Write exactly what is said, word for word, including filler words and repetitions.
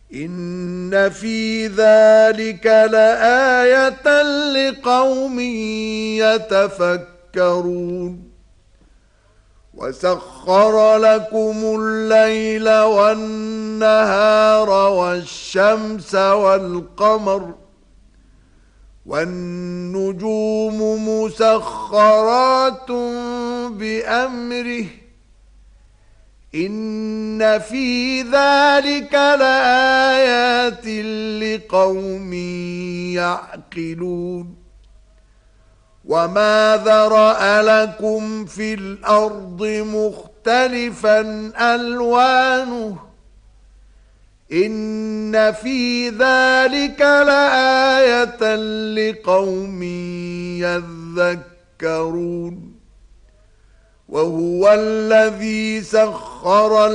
إن في ذلك لآية لقوم يتفكرون وسخر لكم الليل والنهار والشمس والقمر والنجوم مسخرات بأمره إن في ذلك لآيات لقوم يعقلون وما ذرأ لكم في الأرض مختلفا ألوانه إن في ذلك لآية لقوم يذكرون وهو الذي سخر